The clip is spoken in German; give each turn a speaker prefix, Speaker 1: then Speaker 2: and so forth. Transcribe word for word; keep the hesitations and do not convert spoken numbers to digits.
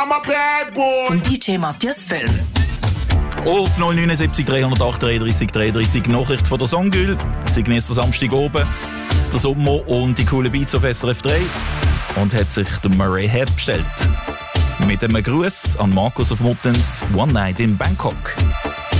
Speaker 1: I'm a bad boy.
Speaker 2: Von D J Matthias Völl.
Speaker 3: Auf null neun sieben drei null acht dreiunddreißig dreiunddreißig Nachricht von der Songgül. Sie genießt den Samstag oben, der Sommer und die coolen Beats auf S R F drei. Und hat sich den Murray Head bestellt. Mit einem Gruß an Markus auf Muttens One Night in Bangkok.